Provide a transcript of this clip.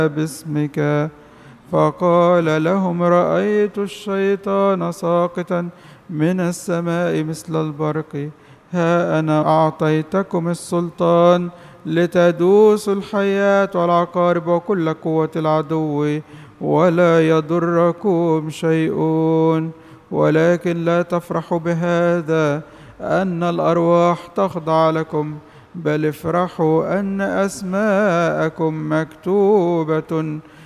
باسمك. فقال لهم: رأيت الشيطان ساقطا من السماء مثل البرق. ها أنا أعطيتكم السلطان لتدوسوا الحياة والعقارب وكل قوة العدو، ولا يضركم شيء. ولكن لا تفرحوا بهذا أن الأرواح تخضع لكم، بل افرحوا أن أسماءكم مكتوبة